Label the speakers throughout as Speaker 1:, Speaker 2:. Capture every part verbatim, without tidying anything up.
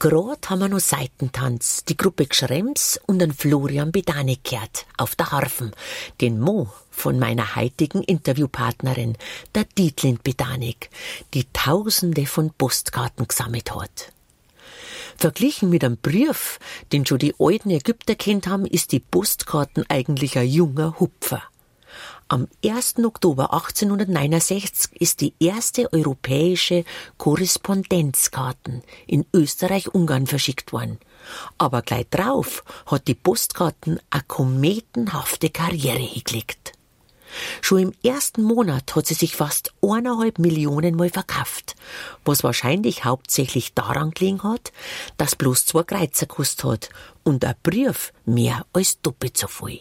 Speaker 1: Gerade haben wir noch Seitentanz, die Gruppe Gschrems und den Florian Bedanik gehört, auf der Harfen, den Mo von meiner heutigen Interviewpartnerin, der Dietlind Bedanik, die Tausende von Postkarten gesammelt hat. Verglichen mit einem Brief, den schon die alten Ägypter kennt haben, ist die Postkarten eigentlich ein junger Hupfer. Am ersten Oktober achtzehnhundertneunundsechzig ist die erste europäische Korrespondenzkarten in Österreich-Ungarn verschickt worden. Aber gleich drauf hat die Postkarten eine kometenhafte Karriere hingelegt. Schon im ersten Monat hat sie sich fast eineinhalb Millionen Mal verkauft, was wahrscheinlich hauptsächlich daran gelegen hat, dass bloß zwei Kreuzer gekostet hat und ein Brief mehr als doppelt so viel.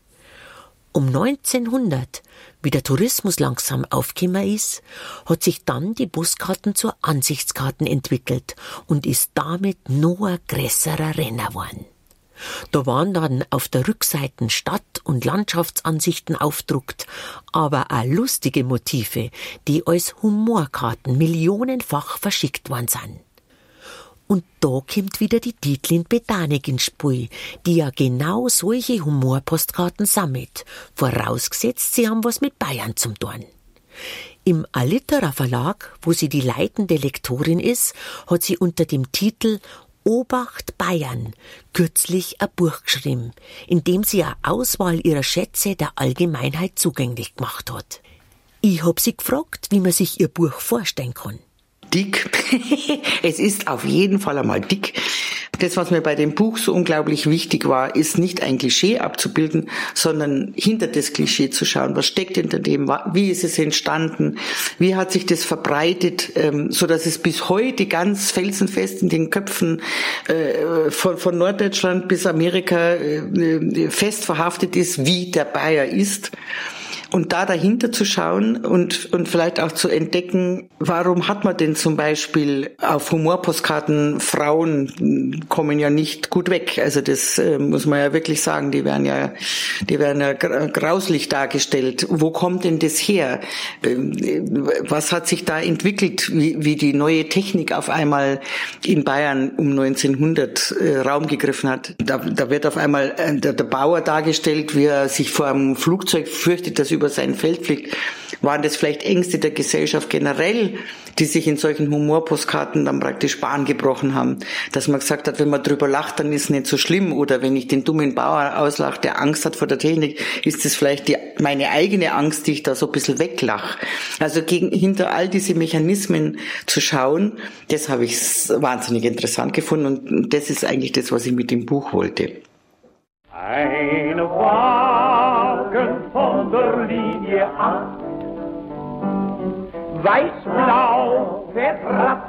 Speaker 1: Um neunzehnhundert, wie der Tourismus langsam aufgekommen ist, hat sich dann die Postkarten zur Ansichtskarten entwickelt und ist damit noch ein größerer Renner geworden. Da waren dann auf der Rückseite Stadt- und Landschaftsansichten aufgedruckt, aber auch lustige Motive, die als Humorkarten millionenfach verschickt worden sind. Und da kommt wieder die Dietlind Bedanik ins Spiel, die ja genau solche Humorpostkarten sammelt, vorausgesetzt, sie haben was mit Bayern zum tun. Im Alitera Verlag, wo sie die leitende Lektorin ist, hat sie unter dem Titel Obacht Bayern kürzlich ein Buch geschrieben, in dem sie eine Auswahl ihrer Schätze der Allgemeinheit zugänglich gemacht hat. Ich hab sie gefragt, wie man sich ihr Buch vorstellen kann.
Speaker 2: Dick. Es ist auf jeden Fall einmal dick. Das, was mir bei dem Buch so unglaublich wichtig war, ist nicht ein Klischee abzubilden, sondern hinter das Klischee zu schauen. Was steckt hinter dem? Wie ist es entstanden? Wie hat sich das verbreitet, so dass es bis heute ganz felsenfest in den Köpfen von, von Norddeutschland bis Amerika fest verhaftet ist, wie der Bayer ist? Und da dahinter zu schauen und, und vielleicht auch zu entdecken, warum hat man denn zum Beispiel auf Humorpostkarten, Frauen kommen ja nicht gut weg. Also das äh, muss man ja wirklich sagen, die werden ja, die werden ja grauslich dargestellt. Wo kommt denn das her? Ähm, was hat sich da entwickelt, wie, wie die neue Technik auf einmal in Bayern um neunzehnhundert äh, Raum gegriffen hat? Da, da wird auf einmal äh, der, der Bauer dargestellt, wie er sich vor einem Flugzeug fürchtet, dass über sein Feld fliegt. Waren das vielleicht Ängste der Gesellschaft generell, die sich in solchen Humorpostkarten dann praktisch Bahn gebrochen haben? Dass man gesagt hat, wenn man drüber lacht, dann ist es nicht so schlimm. Oder wenn ich den dummen Bauer auslache, der Angst hat vor der Technik, ist das vielleicht die, meine eigene Angst, die ich da so ein bisschen weglache. Also gegen, hinter all diese Mechanismen zu schauen, das habe ich wahnsinnig interessant gefunden. Und das ist eigentlich das, was ich mit dem Buch wollte.
Speaker 3: Eine Wagen von der Linie ab, weiß-blau, vertrappt